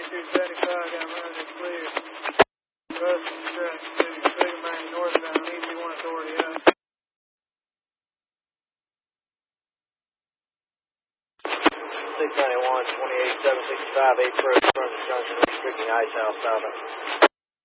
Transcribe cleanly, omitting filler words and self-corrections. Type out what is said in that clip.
275, got running is clear. Bus track to Sugarman northbound, EC1 authority out. 691, 28, 765, 8 approach, front of the junction, restricting ice house south.